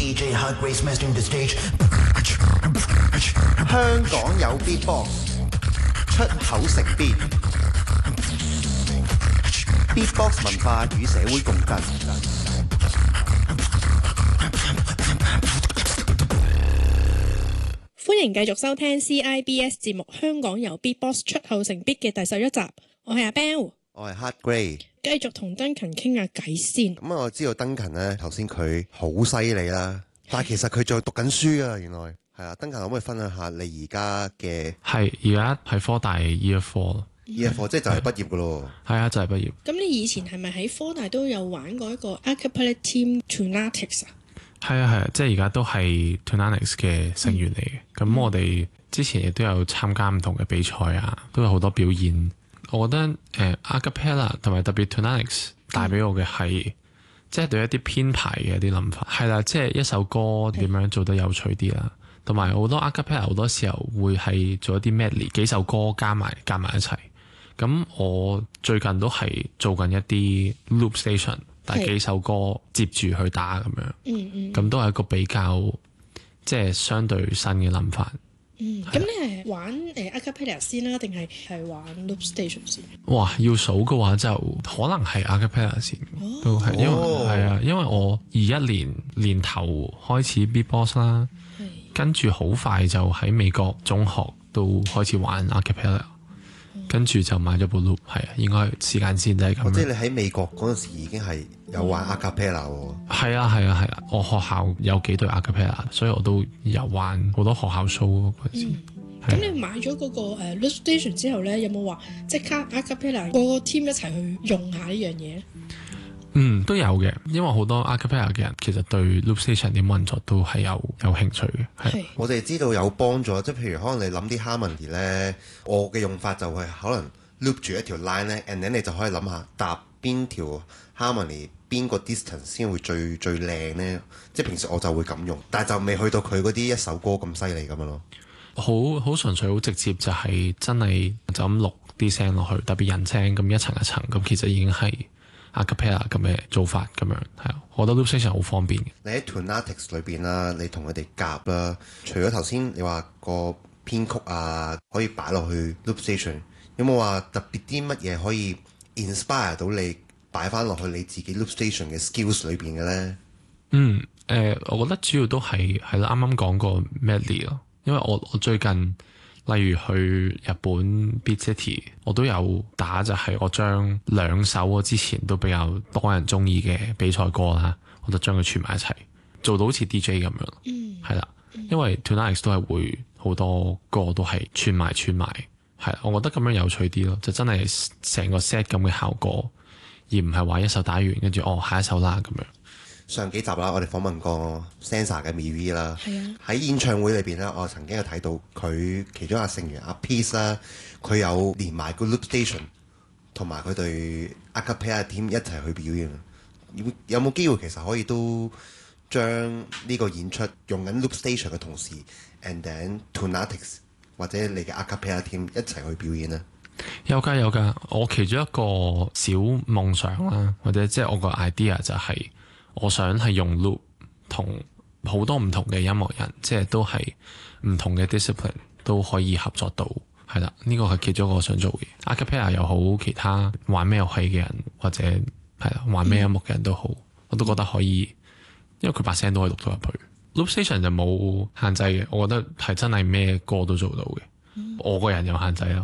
DJ Hot Grace mastering the stage。 香港有 Beatbox， 出口成邊。Beatbox 文化與社會共振。 歡迎繼續收聽 CIBS 節目《香港由 Beatbox 出口成 Beat》嘅第11集。我係阿 Bell， 我係 Hot Grey。 繼續同 Duncan 傾下偈先。 咁我知道 Duncan 咧，頭先佢好犀利啦，但係其實佢仲讀緊書啊，原來係啊。Duncan 可唔可以分享下你而家嘅？ 係而家係科大 Year 4 Year 4即係就係畢業噶咯。 係啊，就係畢業。 咁你以前係咪喺科大都有玩過一個 Acapella Team Tunatics 啊？ 係啊，即係而家都係 Tunatics 嘅成員嚟嘅。咁我哋之前亦都有參加唔同嘅比賽啊，都有好多表演。我覺得Acapella 同埋特別 Tunatics 帶俾我嘅係，即係對一啲編排嘅一啲諗法。係啦，即係一首歌點樣做得有趣啲啦。同埋好多 Acapella 好多時候會係做一啲 medley， 幾首歌夾埋一齊。咁我最近都係做緊一啲 loop station， 但係幾首歌接住去打咁樣。咁都係一個比較即係相對新嘅諗法。 咁你係玩Acapella 先啦，定係玩 loop station 先？ 哇，要數嘅話就可能係 Acapella 先，都係因為係啊，因為我21年頭開始 Beatbox 啦，跟住好快就喺美國中學都開始玩 Acapella，跟住就買咗部 loop， 係啊，應該時間線都係咁。 即係你喺美國嗰陣時已經係有玩 Acapella 喎。 係啊，我學校有幾隊 Acapella， 所以我都有玩好多學校 show 嗰陣時。 咁你買咗嗰個loop station 之後咧，有冇話即刻 Acapella 個 team 一齊去用下呢樣嘢？ 都有嘅，因為好多 Acapella 嘅人其實對 loop station 點運作都係有興趣嘅。係， 我哋知道有幫助，即係譬如可能你諗啲 harmony 咧，我嘅用法就係可能 loop 住一條 line 咧 and then 你就可以諗下搭邊條 harmony 邊個 distance 先會最靚咧。即係平時我就會咁用，但係就未去到佢嗰啲一首歌咁犀利咁樣咯。 好純粹好直接，就係真係就咁錄啲聲落去，特別人聲咁一層一層咁，其實已經係Acapella 咁嘅做法咁樣，係啊，我覺得 loop station 好方便嘅。 你喺 Tunatics 裏邊啦，你同佢哋夾啦，除咗頭先你話個編曲啊，可以擺落去 loop station， 有冇話特別啲乜嘢可以 inspire 到你擺翻落去你自己 loop station 嘅 skills 裏邊嘅咧？ 我覺得主要都係啦，啱啱講過 medley 咯，因為我最近例如去日本 Beat City， 我都有打，就係我將2首我之前都比較多人中意嘅比賽歌啦，我就將佢串埋一齊，做到好似 DJ 咁樣。係啦，因為 Tunatics 都係會好多歌都係串埋，係啦，我覺得咁樣有趣啲咯，就真係成個 set 咁嘅效果，而唔係話一首打完跟住下一首啦咁樣。 上幾集啦，我哋訪問過 Sansa 嘅 MV 啦，喺演唱會裏邊咧，我曾經有睇到佢其中一個成員阿 Peace 啦，佢有連埋個 loop station 同埋佢對 Acapella team 一齊去表演。有冇機會其實可以都將呢個演出用緊 loop station 嘅同時 and then Tunatics 或者你嘅 Acapella team 一齊去表演呢？ 有㗎，我其中一個小夢想啦，或者即係我個 idea 就係我想係用 loop 同好多唔同嘅音樂人，即係都係唔同嘅 discipline 都可以合作到，係啦，呢個係其中一個我想做嘅。Acapella 又好，其他玩咩遊戲嘅人或者係啦玩咩音樂嘅人都好，我都覺得可以，因為佢把聲都可以錄到入去。loop station 就冇限制嘅，我覺得係真係咩歌都做到嘅。我個人有限制啦，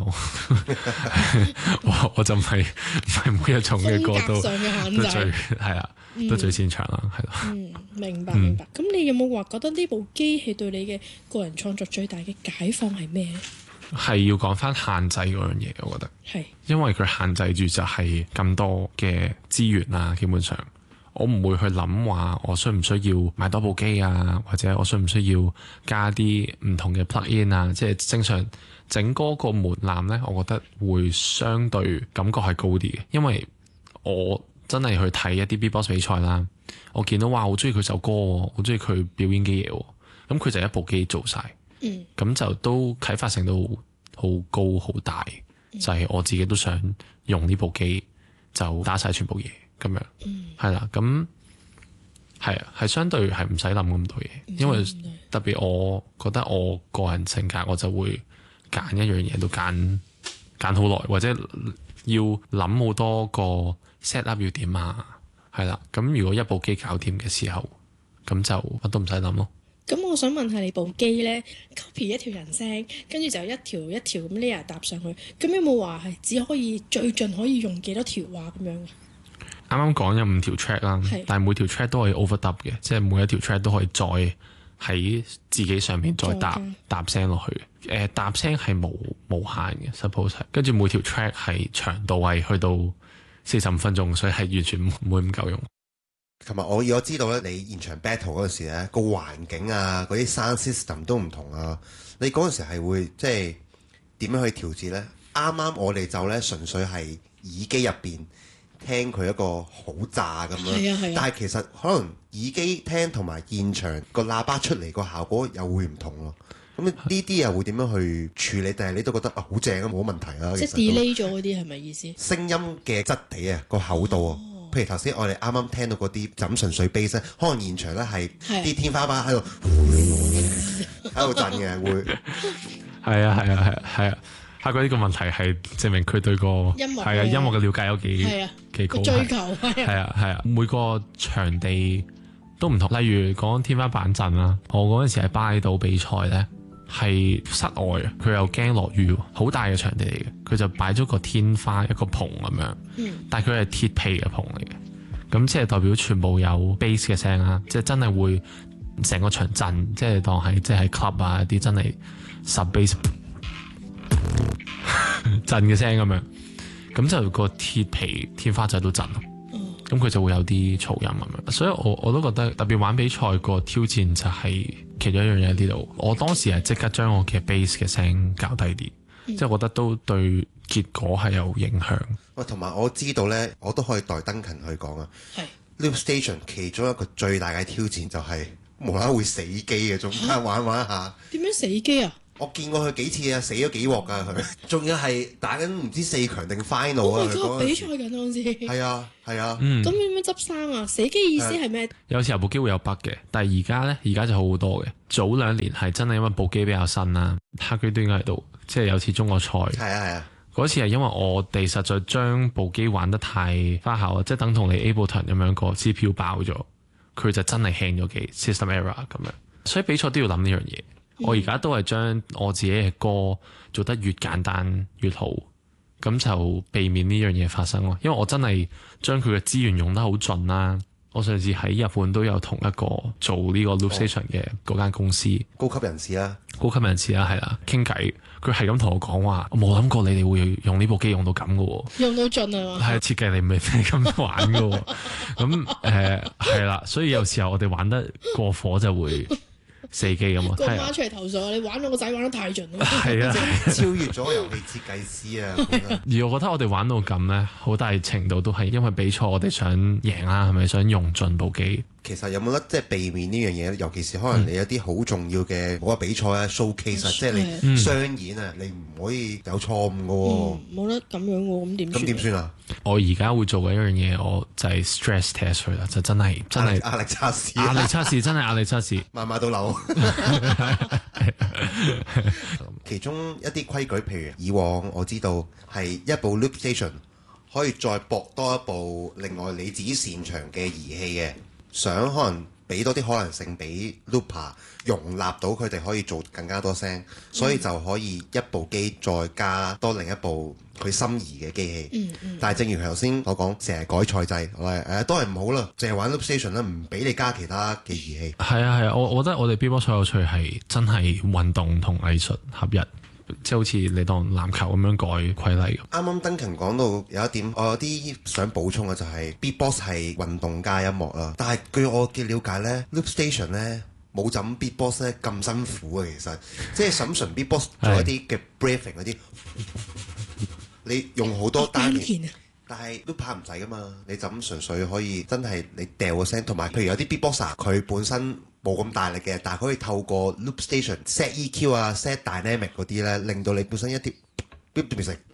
我就唔係每一種嘅歌都最係啦，都最擅長啦，係咯。 明白。咁你有冇話覺得呢部機器對你嘅個人創作最大嘅解放係咩咧？ 係要講翻限制嗰樣嘢，我覺得係，因為佢限制住就係咁多嘅資源啦，基本上我唔會去諗話我需唔需要買多部機啊，或者我需唔需要加啲唔同嘅 plug in 啊，即係正常整歌個門檻呢，我覺得會相對感覺係高啲嘅，因為我真係去睇一啲 Beatbox 比賽啦，我見到哇好中意佢首歌喎，好中意佢表演嘅嘢喎，咁佢就一部機做晒，咁就都啟發性都好高好大，就係我自己都想用呢部機就打晒全部嘢。咁樣，係啦，咁係啊，係相對係唔使諗咁多嘢，因為特別我覺得我個人性格，我就會揀一樣嘢都揀好耐，或者要諗好多個 set up 要點啊，係啦。咁如果一部機搞掂嘅時候，咁就乜都唔使諗咯。 咁我想問下你部機咧 copy 一條人聲，跟住就一條一條咁 layer 搭上去，咁有冇話係只可以最盡可以用幾多條啊咁樣？ 啱啱講有5條 track 啦，但係每條 track 都可以 overdub 嘅，即係每一條 track 都可以再喺自己上面再搭聲落去。搭聲係無限嘅 suppose 係，跟住每條 track 係長度係去到45分鐘，所以係完全唔會唔夠用。 同埋我知道咧，你現場 battle 嗰陣時咧，個環境啊，嗰啲 sound system 都唔同啊。你嗰陣時係會即係點樣去調節咧？啱啱我哋就咧純粹係耳機入邊聽佢一個好炸咁樣，但係其實可能耳機聽同埋現場個喇叭出嚟個效果又會唔同咯。咁呢啲又會點樣去處理？但係你都覺得好正啊，冇問題啦。 即係 delay 咗嗰啲係咪意思？ 聲音嘅質地啊，個厚度啊。譬如頭先我哋啱啱聽到嗰啲就咁純粹 bass 咧，可能現場咧係啲天花板喺度震嘅，會係啊。下個呢個問題係證明佢對個音樂嘅了解有幾高， 追求係啊。每個場地都唔同，例如講天花板震啦，我嗰陣時喺巴厘島比賽咧，係室外啊，佢又驚落雨，好大嘅場地嚟嘅，佢就擺咗個天花一個棚咁樣，但係佢係鐵皮嘅棚嚟嘅，咁即係代表全部有 bass 嘅聲啦，即係真係會成個場震，即係當係即係 club 啊啲真係10 bass 震嘅聲咁樣，咁就個鐵皮天花仔都震咯，咁佢就會有啲噪音咁樣，所以我都覺得特別玩比賽個挑戰就係其中一樣嘢喺呢度。我當時係即刻將我嘅 bass 嘅聲較低啲，即係我覺得都對結果係有影響。 喂，同埋我知道咧，我都可以代登勤去講啊。Loop Station 其中一個最大嘅挑戰就係無啦啦會死機嘅，中間玩一下。點樣死機啊？我見過佢幾次啊，死咗幾鑊㗎佢，仲要係打緊唔知4強定 final 啊！ 佢比賽緊好似係啊，咁點樣執生啊？死機意思係咩？ 有時候部機會有 bug 嘅，但係而家就好好多嘅。早2年係真係因為部機比較新啦，黑機都應該喺度，即係有次中國賽。係啊。嗰次係因為我哋實在將部機玩得太花巧啊，即係等同你 Ableton 咁樣個 CPU 爆咗，佢就真係 hang 咗機 system error 咁樣，所以比賽都要諗呢樣嘢。我而家都係將我自己嘅歌做得越簡單越好，咁就避免呢樣嘢發生咯。因為我真係將佢嘅資源用得好盡啦。我上次喺日本都有同一個做呢個 Loop Station 嘅嗰間公司，高級人士啦，係啦，傾偈。佢係咁同我講話，我冇諗過你哋會用呢部機用到咁嘅喎，用到盡係嘛？係設計你唔係咁玩嘅喎。咁係啦，所以有時候我哋玩得過火就會死機咁啊！個媽出嚟投訴，你玩到個仔玩得太盡啦，係啊，超越咗遊戲設計師啊！而我覺得我哋玩到咁咧，好大程度都係因為比賽，我哋想贏啦，係咪想用盡部機？其實有冇得即係避免呢樣嘢？尤其是可能你有啲好重要嘅嗰個比賽啊 showcase 即係你商演啊，你唔可以有錯誤嘅喎。冇得咁樣喎，咁點算啊？我而家會做嘅一樣嘢，我就係 stress test 佢啦，就真係壓力測試，壓力測試真係壓力測試，買買到樓。其中一啲規矩，譬如以往我知道係一部 Loop Station 可以再駁多一部另外你自己擅長嘅儀器嘅。想可能俾多啲可能性俾 Looper 容納到佢哋可以做更加多聲，所以就可以一部機再加多另一部佢心儀嘅機器。但係正如頭先所講，成日改賽制，我係都係唔好啦，淨係玩 Loop Station 啦，唔俾你加其他嘅儀器。係啊，我覺得我哋 Beatbox 最有趣係真係運動同藝術合一。即係好似你當籃球咁樣改規例。啱啱登勤講到有一點，我有啲想補充嘅就係 Beatbox 係運動加音樂啦。但係據我嘅了解咧 ，Loop Station 咧冇就咁 Beatbox 咧咁辛苦啊。其實即係審純 Beatbox 做一啲嘅 breathing 嗰啲，你用好多單元，但係都怕唔使噶嘛。你就咁純粹可以真係你掉個聲，同埋譬如有啲 Beatboxer 佢本身冇咁大力嘅，但係可以透過 Loop Station set EQ 啊 set dynamic 嗰啲咧，令到你本身一啲變成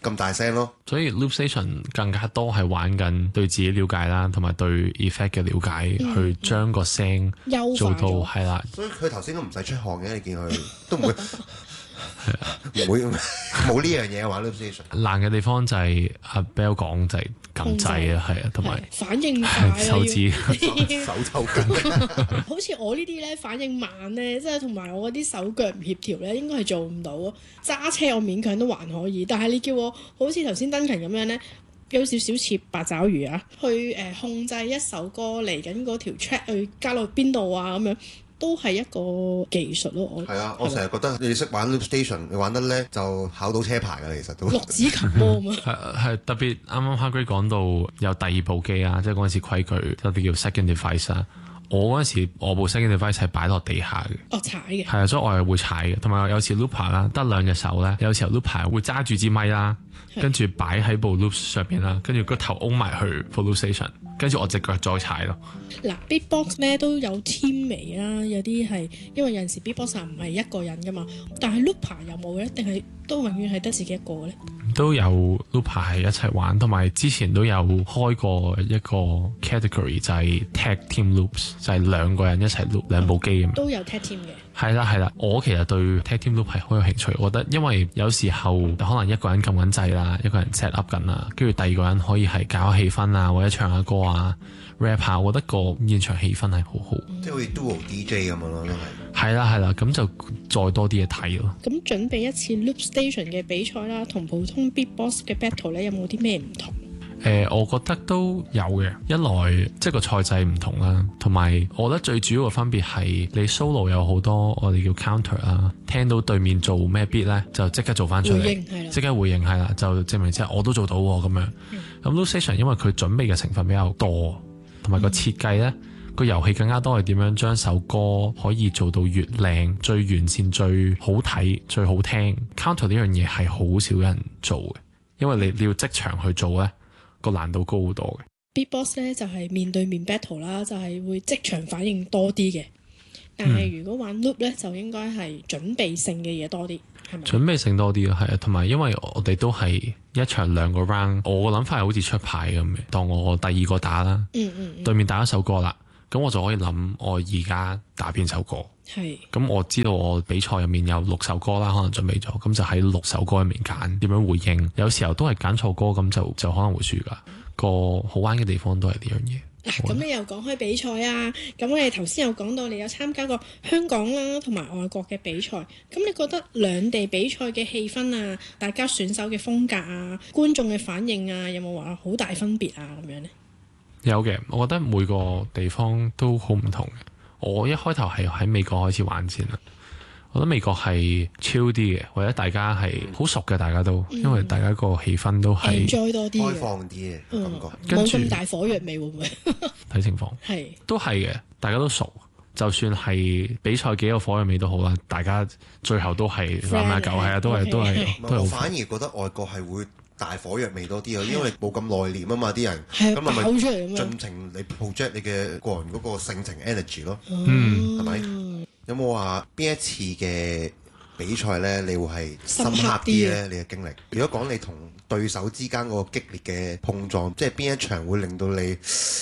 咁大聲咯。 所以 Loop Station 更加多係玩緊對自己了解啦，同埋對 effect 嘅了解，去將個聲做到係啦。 所以佢頭先都唔使出汗嘅，你見佢都唔會。唔會冇呢樣嘢玩 Loop Station。 難嘅地方就係阿 Bell 講就係撳掣啊，係啊，同埋反應快手指手抽筋。 好似我呢啲咧反應慢咧，即係同埋我嗰啲手腳唔協調咧，應該係做唔到。揸車我勉強都還可以，但係你叫我好似頭先登勤咁樣咧，有少少似八爪魚啊，去控制一首歌嚟緊嗰條 track 去加落邊度啊咁樣。都係一個技術咯， 係啊！我成日覺得你識玩 Loop Station， 你玩得叻就考到車牌㗎，其實都。 六指琴魔嘛。 係特別啱啱 Hargrey 講到有第二部機啊，即係嗰陣時規矩有啲叫 second device 啊。我嗰陣時我部 second device 係擺落地下嘅。 哦，踩嘅。係啊，所以我係會踩嘅。同埋有時 looper 啦，得兩隻手咧，有時候 looper 會揸住支咪啦，跟住擺喺部 loop 上邊啦，跟住個頭擁埋去 Loop Station， 跟住我隻腳再踩咯。 嗱 Beatbox 咧都有 team 微啦，有啲係因為有陣時 Beatbox 唔係一個人噶嘛，但係 looper 有冇咧？定係都永遠係得自己一個嘅咧？ 都有 looper 係一齊玩，同埋之前都有開過一個 category 就係 tag team loops， 就係兩個人一齊 loop 兩部機咁樣。都有 tag team 嘅。 係啦，我其實對 tag team loop 係好有興趣，我覺得因為有時候可能一個人撳緊掣啦，一個人 set up 緊啦，跟住第二個人可以係搞下氣氛啊，或者唱下歌啊 rap 下，我覺得個現場氣氛係好好。 即係好似 duo DJ 咁樣咯，都係。 係啦，咁就再多啲嘢睇咯。 咁準備一次 Loop Station 嘅比賽啦，同普通 Beatbox 嘅 battle 咧，有冇啲咩唔同？ 我覺得都有嘅。一來即係個賽制唔同啦，同埋我覺得最主要嘅分別係你 solo 有好多我哋叫 counter 啦，聽到對面做咩 beat 咧，就即刻做翻出嚟，即刻回應係啦，就證明即係我都做到咁樣。咁 Loop Station 因為佢準備嘅成分比較多，同埋個設計咧，個遊戲更加多係點樣將首歌可以做到越靚、最完善、最好睇、最好聽。counter 呢樣嘢係好少人做嘅，因為你要即場去做咧，個難度高好多嘅。 Beatbox 咧就係面對面 battle 啦，就係會即場反應多啲嘅。但係如果玩 loop 咧，就應該係準備性嘅嘢多啲，係咪？準備性多啲咯，係啊，同埋因為我哋都係一場兩個 round， 我個諗法係好似出牌咁嘅，當我第二個打啦，對面打一首歌啦，咁我就可以諗我而家打邊首歌。係，咁我知道我比賽入面有6首歌啦，可能準備咗，咁就喺6首歌入面揀點樣回應。有時候都係揀錯歌，咁就可能會輸噶。個好玩嘅地方都係呢樣嘢。嗱，咁你又講開比賽啊，咁我哋頭先又講到你有參加過香港啦同埋外國嘅比賽，咁你覺得兩地比賽嘅氣氛啊，大家選手嘅風格啊，觀眾嘅反應啊，有冇話好大分別啊咁樣呢？有嘅，我覺得每個地方都好唔同嘅。我一開頭係喺美國開始玩先啦，我覺得美國係 chill 啲嘅，或者大家係好熟嘅，大家都因為大家個氣氛都係 enjoy 多啲，開放啲嘅感覺，冇咁大火藥味會唔會？睇情況，係都係嘅，大家都熟，就算係比賽幾個火藥味都好啦，大家最後都係攬埋狗，係啊，都係。我反而覺得外國係會大火藥味多啲啊，因為你冇咁內斂啊嘛，啲人咁咪盡情你 project 你嘅個人嗰個性情 energy 咯，係咪？有冇話邊一次嘅比賽咧，你會係深刻啲咧？你嘅經歷，如果講你同對手之間嗰個激烈嘅碰撞，即係邊一場會令到你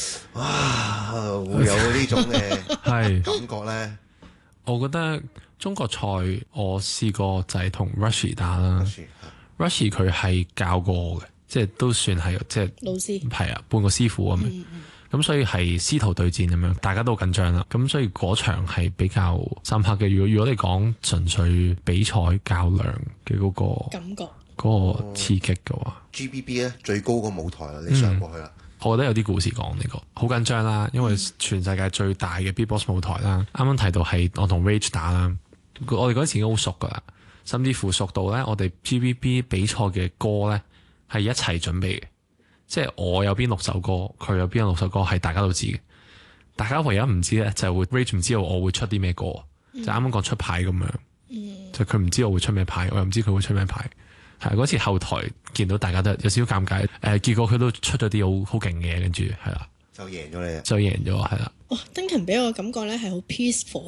會有呢種嘅感覺咧？我覺得中國賽我試過就係同 Rushy 打啦。Rushy 佢係教過我嘅，即係都算係即係老師，係啊，半個師傅咁樣。咁所以係師徒對戰咁樣，大家都緊張啦。咁所以嗰場係比較深刻嘅。如果你講純粹比賽較量嘅嗰個感覺，嗰個刺激嘅話，GBB 咧最高個舞台啦，你上過去啦。我覺得有啲故事講呢個，好緊張啦，因為全世界最大嘅 Beatbox 舞台啦。啱啱提到係我同 Rage 打啦，我哋嗰陣時已經好熟噶啦。甚至乎熟到咧，我哋 GBB 比賽嘅歌咧係一齊準備嘅，即係我有邊6首歌，佢有邊6首歌，係大家都知嘅。大家唯一唔知咧就係會 Rage 唔知道我會出啲咩歌，就啱啱講出牌咁樣，就佢唔知我會出咩牌，我又唔知佢會出咩牌。係嗰次後台見到大家都有少少尷尬，結果佢都出咗啲好勁嘅嘢，跟住係啦，就贏咗你，就贏咗係啦。哇！Duncan 俾我嘅感覺咧係好 peaceful。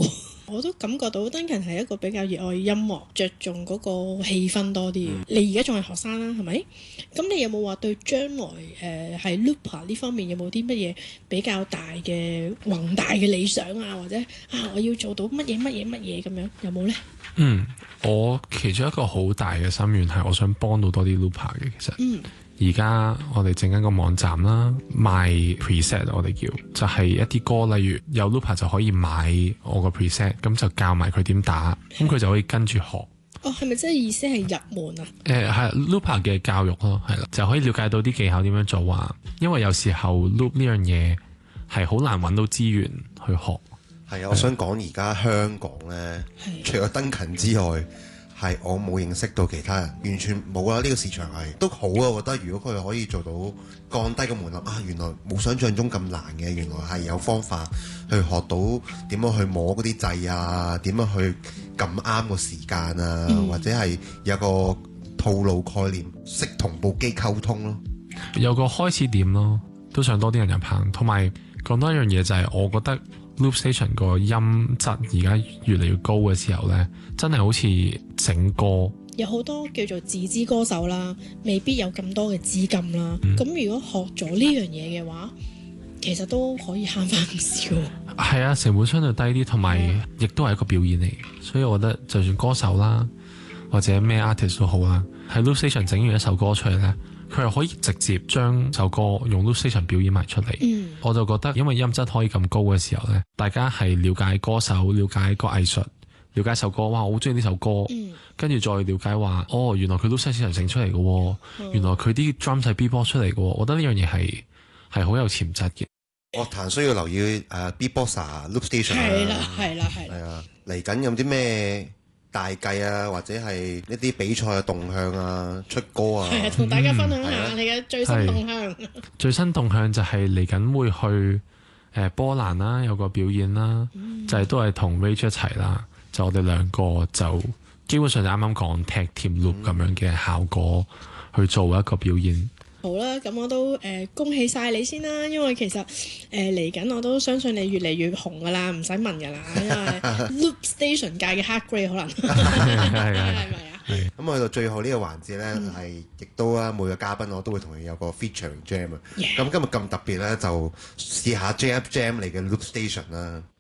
我都感覺到 Duncan 係一個比較熱愛音樂、着重嗰個氣氛多啲。你而家仲係學生啦，係咪？咁你有冇話對將來喺 Looper 呢方面有冇啲乜嘢比較大嘅宏大嘅理想啊？或者我要做到乜嘢咁樣，有冇呢？ 我其中一個好大嘅心願係我想幫到多啲 Looper 嘅，其實。而家我哋整緊個網站啦，賣 preset 我哋叫，就係一啲歌，例如有 Looper 就可以買我個 preset， 咁就教埋佢點打，咁佢就可以跟住學。 係咪即係意思係入門啊？ 係 Looper 嘅教育咯，係啦，就可以了解到啲技巧點樣做啊。因為有時候 loop 呢樣嘢係好難揾到資源去學。 係啊，我想講而家香港呢，除咗Duncan之外，係我冇認識到其他人，完全冇啦。呢個市場係都好啊，我覺得如果佢可以做到降低個門檻啊，原來冇想象中咁難嘅，原來係有方法去學到點樣去摸嗰啲掣啊，點樣去撳啱個時間啊，或者係有個套路概念，識同部機溝通咯。 有個開始點咯，都想多啲人入行。同埋講多一樣嘢就係，我覺得 Loop Station 個音質而家越嚟越高嘅時候呢，真係好似整歌。 有好多叫做自資歌手啦，未必有咁多嘅資金啦。咁如果學咗呢樣嘢嘅話，其實都可以慳翻唔少。 係啊，成本相對低啲，同埋亦都係一個表演嚟嘅。所以我覺得就算歌手啦，或者咩 artist 都好啦，喺 Loop Station 整完一首歌出嚟呢，佢係可以直接將首歌用 Loop Station 表演埋出嚟。我就覺得因為音質可以咁高嘅時候呢，大家係了解歌手、了解個藝術、了解首歌，哇！我好中意呢首歌，跟住再了解話，原來佢 Loop Station 整出嚟嘅，原來佢啲 drum 係 Beatbox 出嚟嘅，我覺得呢樣嘢係好有潛質嘅。 樂壇需要留意Beatboxer Loop Station 係啦， 嚟緊有啲咩大計啊，或者係一啲比賽嘅動向啊，出歌啊， 係啊，同大家分享下你嘅最新動向。 最新動向就係嚟緊會去波蘭啦，有個表演啦，就係都係同 Rage 一齊啦，就我哋兩個就基本上就啱啱講 tag team loop 咁樣嘅效果去做一個表演。 好啦，咁我都恭喜晒你先啦，因為其實嚟緊我都相信你越嚟越紅噶啦，唔使問噶啦，因為 Loop Station 界嘅 Hard Grade 可能係咪啊？ 咁去到最後呢個環節呢，係亦都啦，每個嘉賓我都會同你有個 featuring jam 啊。咁今日咁特別呢，就試下 Jam 你嘅 Loop Station 啦。